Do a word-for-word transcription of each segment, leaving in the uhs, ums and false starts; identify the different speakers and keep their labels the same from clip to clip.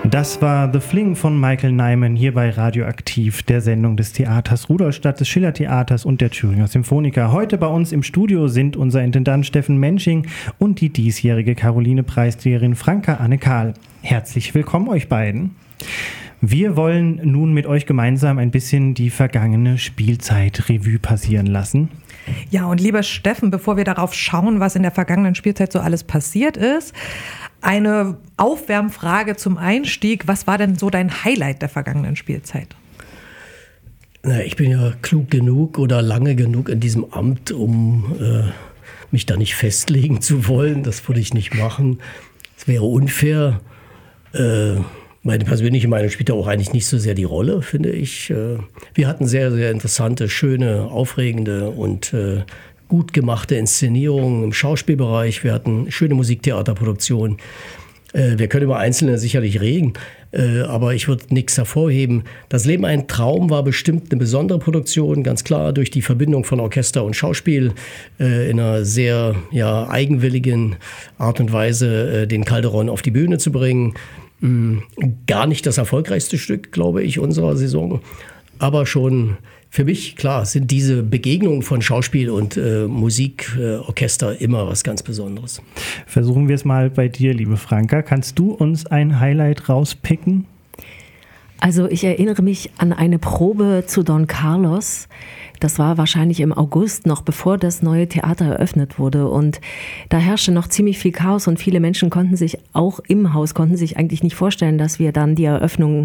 Speaker 1: Das war The Fling von Michael Nyman hier bei Radioaktiv, der Sendung des Theaters Rudolstadt, des Schillertheaters und der Thüringer Symphoniker. Heute bei uns im Studio sind unser Intendant Steffen Mensching und die diesjährige Caroline-Preisträgerin Franka Anne Kahl. Herzlich willkommen euch beiden. Wir wollen nun mit euch gemeinsam ein bisschen die vergangene Spielzeit Revue passieren lassen.
Speaker 2: Ja, und lieber Steffen, bevor wir darauf schauen, was in der vergangenen Spielzeit so alles passiert ist, eine Aufwärmfrage zum Einstieg. Was war denn so dein Highlight der vergangenen Spielzeit?
Speaker 3: Na, ich bin ja klug genug oder lange genug in diesem Amt, um äh, mich da nicht festlegen zu wollen. Das würde ich nicht machen. Es wäre unfair. Äh, meine persönliche Meinung spielt da auch eigentlich nicht so sehr die Rolle, finde ich. Äh, wir hatten sehr, sehr interessante, schöne, aufregende und äh, gut gemachte Inszenierungen im Schauspielbereich. Wir hatten schöne Musiktheaterproduktionen. Äh, wir können über Einzelne sicherlich reden, äh, aber ich würde nichts hervorheben. Das Leben ein Traum war bestimmt eine besondere Produktion, ganz klar durch die Verbindung von Orchester und Schauspiel äh, in einer sehr ja, eigenwilligen Art und Weise, äh, den Calderon auf die Bühne zu bringen. Mhm. Gar nicht das erfolgreichste Stück, glaube ich, unserer Saison, aber schon für mich, klar, sind diese Begegnungen von Schauspiel und äh, Musik, äh, Orchester immer was ganz Besonderes.
Speaker 1: Versuchen wir es mal bei dir, liebe Franka. Kannst du uns ein Highlight rauspicken?
Speaker 4: Also ich erinnere mich an eine Probe zu Don Carlos. Das war wahrscheinlich im August, noch bevor das neue Theater eröffnet wurde. Und da herrschte noch ziemlich viel Chaos und viele Menschen konnten sich auch im Haus, konnten sich eigentlich nicht vorstellen, dass wir dann die Eröffnung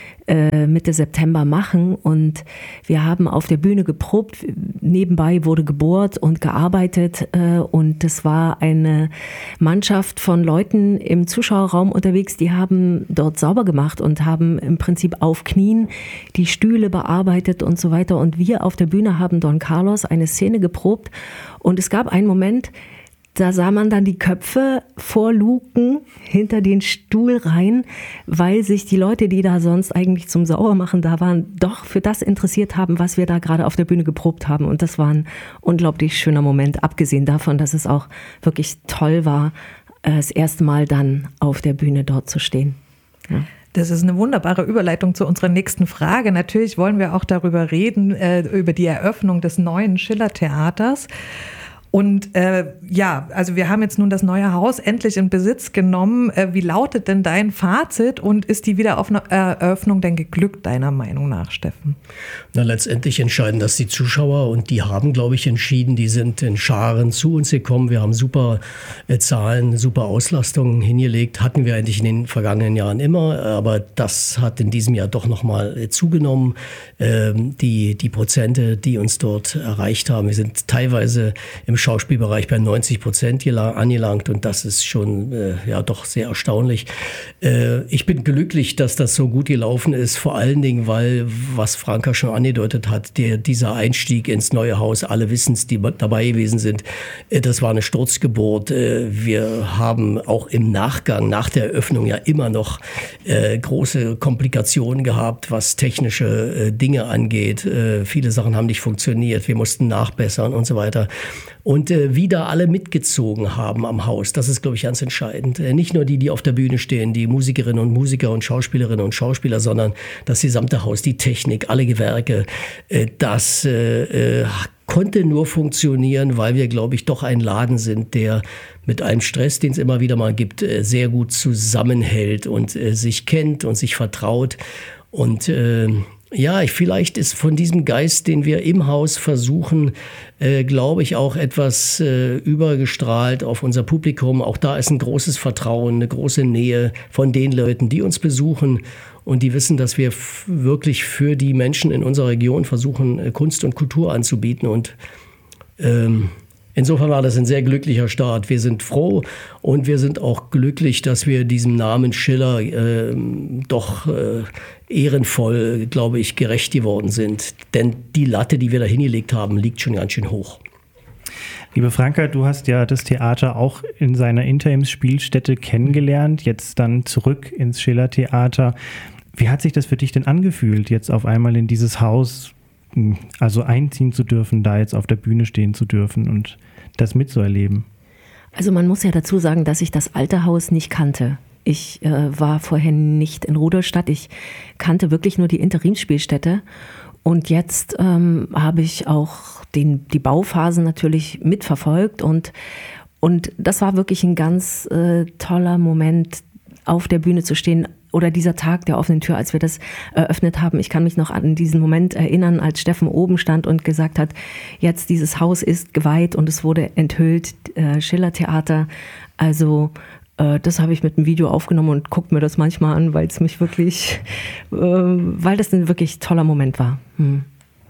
Speaker 4: Mitte September machen, und wir haben auf der Bühne geprobt, nebenbei wurde gebohrt und gearbeitet, und es war eine Mannschaft von Leuten im Zuschauerraum unterwegs, die haben dort sauber gemacht und haben im Prinzip auf Knien die Stühle bearbeitet und so weiter, und wir auf der Bühne haben Don Carlos eine Szene geprobt, und es gab einen Moment, da sah man dann die Köpfe vor Luken hinter den Stuhl rein, weil sich die Leute, die da sonst eigentlich zum Saubermachen da waren, doch für das interessiert haben, was wir da gerade auf der Bühne geprobt haben. Und das war ein unglaublich schöner Moment, abgesehen davon, dass es auch wirklich toll war, das erste Mal dann auf der Bühne dort zu stehen. Ja.
Speaker 2: Das ist eine wunderbare Überleitung zu unserer nächsten Frage. Natürlich wollen wir auch darüber reden, äh, über die Eröffnung des neuen Schillertheaters. Und äh, ja, also wir haben jetzt nun das neue Haus endlich in Besitz genommen. Äh, wie lautet denn dein Fazit und ist die Wiedereröffnung denn geglückt, deiner Meinung nach, Steffen?
Speaker 3: Na, letztendlich entscheiden das die Zuschauer, und die haben, glaube ich, entschieden, die sind in Scharen zu uns gekommen. Wir haben super äh, Zahlen, super Auslastungen hingelegt. Hatten wir eigentlich in den vergangenen Jahren immer, aber das hat in diesem Jahr doch nochmal äh, zugenommen. Ähm, die, die Prozente, die uns dort erreicht haben, wir sind teilweise im Schauspielbereich bei neunzig Prozent angelangt, und das ist schon äh, ja doch sehr erstaunlich. Äh, ich bin glücklich, dass das so gut gelaufen ist, vor allen Dingen, weil, was Franka schon angedeutet hat, der, dieser Einstieg ins neue Haus, alle wissen es, die dabei gewesen sind, äh, das war eine Sturzgeburt. Äh, wir haben auch im Nachgang, nach der Eröffnung ja immer noch äh, große Komplikationen gehabt, was technische äh, Dinge angeht. Äh, viele Sachen haben nicht funktioniert, wir mussten nachbessern und so weiter. Und äh, wieder alle mitgezogen haben am Haus. Das ist, glaube ich, ganz entscheidend. Äh, nicht nur die, die auf der Bühne stehen, die Musikerinnen und Musiker und Schauspielerinnen und Schauspieler, sondern das gesamte Haus, die Technik, alle Gewerke. Äh, das äh, äh, konnte nur funktionieren, weil wir, glaube ich, doch ein Laden sind, der mit allem Stress, den es immer wieder mal gibt, äh, sehr gut zusammenhält und äh, sich kennt und sich vertraut. Und äh, ja, ich, vielleicht ist von diesem Geist, den wir im Haus versuchen, äh, glaube ich, auch etwas äh, übergestrahlt auf unser Publikum. Auch da ist ein großes Vertrauen, eine große Nähe von den Leuten, die uns besuchen und die wissen, dass wir f- wirklich für die Menschen in unserer Region versuchen, äh, Kunst und Kultur anzubieten. Und ähm, insofern war das ein sehr glücklicher Start. Wir sind froh und wir sind auch glücklich, dass wir diesem Namen Schiller äh, doch äh, ehrenvoll, glaube ich, gerecht geworden sind. Denn die Latte, die wir da hingelegt haben, liegt schon ganz schön hoch.
Speaker 1: Liebe Franka, du hast ja das Theater auch in seiner Interimsspielstätte kennengelernt, jetzt dann zurück ins Schillertheater. Wie hat sich das für dich denn angefühlt, jetzt auf einmal in dieses Haus, also einziehen zu dürfen, da jetzt auf der Bühne stehen zu dürfen und das mitzuerleben?
Speaker 4: Also man muss ja dazu sagen, dass ich das alte Haus nicht kannte. Ich äh, war vorher nicht in Rudolstadt. Ich kannte wirklich nur die Interimsspielstätte. Und jetzt ähm, habe ich auch den, die Bauphasen natürlich mitverfolgt. Und, und das war wirklich ein ganz äh, toller Moment, auf der Bühne zu stehen. Oder dieser Tag der offenen Tür, als wir das eröffnet haben. Ich kann mich noch an diesen Moment erinnern, als Steffen oben stand und gesagt hat, jetzt dieses Haus ist geweiht und es wurde enthüllt, äh, Schillertheater. Also äh, das habe ich mit dem Video aufgenommen und gucke mir das manchmal an, weil es mich wirklich, äh, weil das ein wirklich toller Moment war. Hm.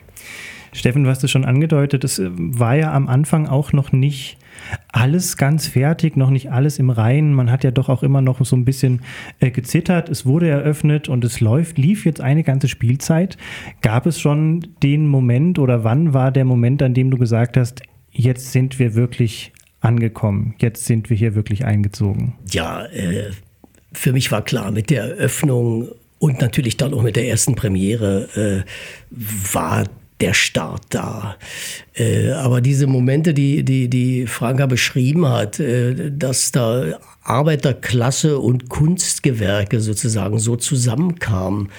Speaker 1: Steffen, du hast es schon angedeutet, es war ja am Anfang auch noch nicht alles ganz fertig, noch nicht alles im Reinen. Man hat ja doch auch immer noch so ein bisschen äh, gezittert. Es wurde eröffnet und es läuft, lief jetzt eine ganze Spielzeit. Gab es schon den Moment oder wann war der Moment, an dem du gesagt hast, jetzt sind wir wirklich angekommen, jetzt sind wir hier wirklich eingezogen?
Speaker 3: Ja, äh, für mich war klar, mit der Eröffnung und natürlich dann auch mit der ersten Premiere äh, war der Start da. Äh, aber diese Momente, die, die, die Franka beschrieben hat, äh, dass da Arbeiterklasse und Kunstgewerke sozusagen so zusammenkamen,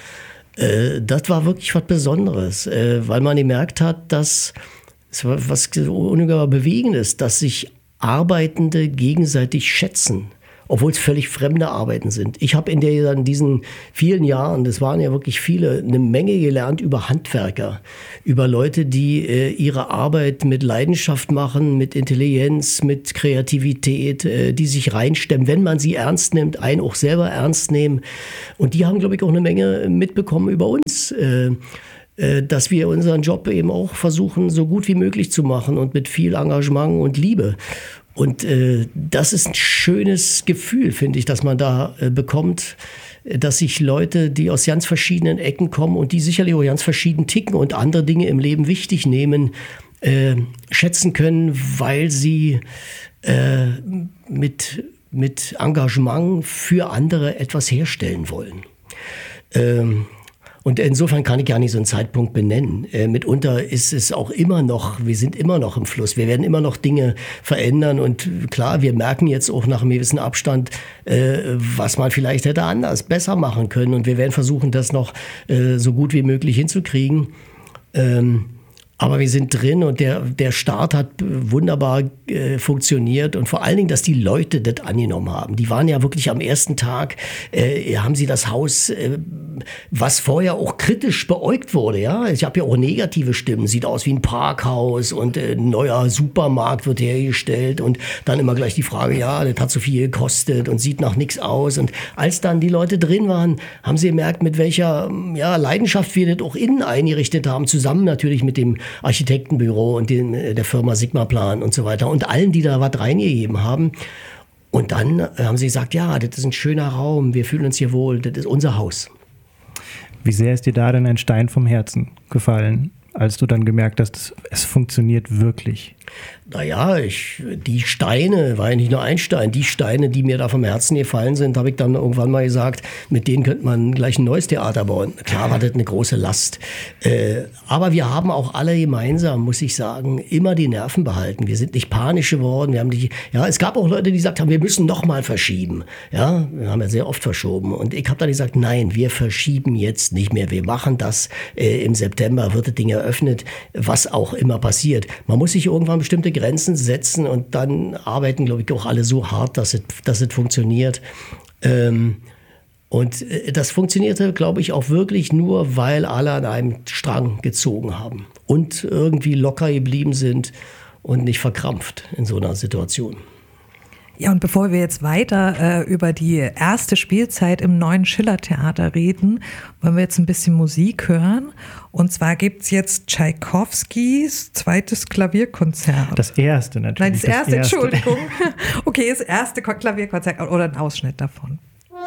Speaker 3: äh, das war wirklich was Besonderes, äh, weil man gemerkt hat, dass es war was ungeheuer Bewegendes, dass sich Arbeitende gegenseitig schätzen, obwohl es völlig fremde Arbeiten sind. Ich habe in, der, in diesen vielen Jahren, das waren ja wirklich viele, eine Menge gelernt über Handwerker, über Leute, die äh, ihre Arbeit mit Leidenschaft machen, mit Intelligenz, mit Kreativität, äh, die sich reinstemmen, wenn man sie ernst nimmt, einen auch selber ernst nehmen. Und die haben, glaube ich, auch eine Menge mitbekommen über uns, äh, äh, dass wir unseren Job eben auch versuchen, so gut wie möglich zu machen und mit viel Engagement und Liebe. Und äh, das ist ein schönes Gefühl, finde ich, dass man da äh, bekommt, dass sich Leute, die aus ganz verschiedenen Ecken kommen und die sicherlich auch ganz verschieden ticken und andere Dinge im Leben wichtig nehmen, äh, schätzen können, weil sie äh, mit, mit Engagement für andere etwas herstellen wollen. Ähm, Und insofern kann ich gar nicht so einen Zeitpunkt benennen. Äh, mitunter ist es auch immer noch, wir sind immer noch im Fluss. Wir werden immer noch Dinge verändern. Und klar, wir merken jetzt auch nach einem gewissen Abstand, äh, was man vielleicht hätte anders, besser machen können. Und wir werden versuchen, das noch äh, so gut wie möglich hinzukriegen. Ähm, Aber wir sind drin und der, der Start hat wunderbar äh, funktioniert und vor allen Dingen, dass die Leute das angenommen haben. Die waren ja wirklich am ersten Tag, äh, haben sie das Haus, äh, was vorher auch kritisch beäugt wurde. Ja, ich habe ja auch negative Stimmen. Sieht aus wie ein Parkhaus und äh, ein neuer Supermarkt wird hergestellt und dann immer gleich die Frage, ja, das hat so viel gekostet und sieht nach nichts aus. Und als dann die Leute drin waren, haben sie gemerkt, mit welcher ja, Leidenschaft wir das auch innen eingerichtet haben, zusammen natürlich mit dem Architektenbüro und den, der Firma Sigmaplan und so weiter und allen, die da was reingegeben haben. Und dann haben sie gesagt, ja, das ist ein schöner Raum, wir fühlen uns hier wohl, das ist unser Haus.
Speaker 1: Wie sehr ist dir da denn ein Stein vom Herzen gefallen, als du dann gemerkt hast, es funktioniert wirklich?
Speaker 3: Naja, ich, die Steine, war ja nicht nur ein Stein, die Steine, die mir da vom Herzen gefallen sind, habe ich dann irgendwann mal gesagt, mit denen könnte man gleich ein neues Theater bauen. Klar war das eine große Last. Äh, aber wir haben auch alle gemeinsam, muss ich sagen, immer die Nerven behalten. Wir sind nicht panisch geworden. Wir haben die, ja, es gab auch Leute, die gesagt haben, wir müssen noch mal verschieben. Ja, wir haben ja sehr oft verschoben. Und ich habe dann gesagt, nein, wir verschieben jetzt nicht mehr. Wir machen das. Äh, im September wird das Ding eröffnet, was auch immer passiert. Man muss sich irgendwann bestimmte Grenzen setzen und dann arbeiten, glaube ich, auch alle so hart, dass es, dass es funktioniert. Ähm, und das funktionierte, glaube ich, auch wirklich nur, weil alle an einem Strang gezogen haben und irgendwie locker geblieben sind und nicht verkrampft in so einer Situation.
Speaker 2: Ja, und bevor wir jetzt weiter äh, über die erste Spielzeit im neuen Schillertheater reden, wollen wir jetzt ein bisschen Musik hören. Und zwar gibt's jetzt Tschaikowskis zweites Klavierkonzert.
Speaker 1: Das erste natürlich.
Speaker 2: Nein, das, das erste,
Speaker 1: erste,
Speaker 2: Entschuldigung. Okay, das erste Klavierkonzert oder ein Ausschnitt davon.